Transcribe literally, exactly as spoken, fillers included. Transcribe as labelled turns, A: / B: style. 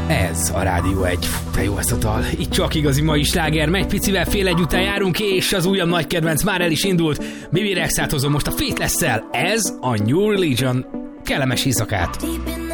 A: Ez a Rádió egy. Te jó ez a dal. Itt csak igazi mai sláger. Megy picivel fél egy után járunk, és az újabb nagy kedvenc már el is indult. Bibi Rexátozom most a Faithless-szel. Ez a New Religion. Kellemes éjszakát.